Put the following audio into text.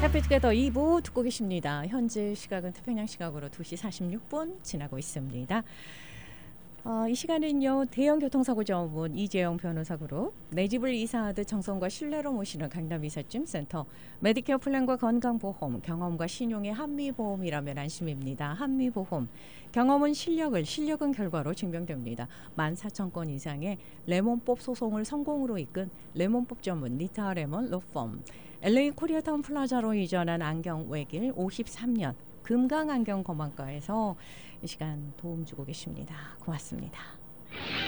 해피투게더 2부 듣고 계십니다. 현재 시각은 태평양 시각으로 2시 46분 지나고 있습니다. 이 시간은요. 대형교통사고 전문 이재영 변호사 그룹, 내 집을 이사하듯 정성과 신뢰로 모시는 강남이삿짐센터, 메디케어 플랜과 건강보험, 경험과 신용의 한미보험이라면 안심입니다. 한미보험, 경험은 실력은 결과로 증명됩니다. 14,000건 이상의 레몬법 소송을 성공으로 이끈 레몬법 전문 리타 레몬 로펌, LA 코리아타운 플라자로 이전한 안경 외길 53년 금강 안경 검안과에서 이 시간 도움 주고 계십니다. 고맙습니다.